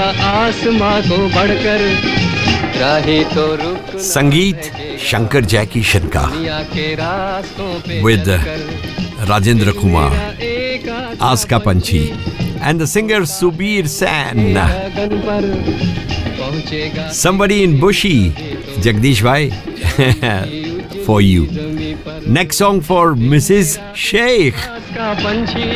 आसमां को बढ़कर, राही तो रुक संगीत शंकर जयकिशन का with Rajendra Kumar, Aska Panchi and the singer Subir Sen. Somebody in Bushy, Jagdish Bhai, for you. Next song for Mrs. Sheikh.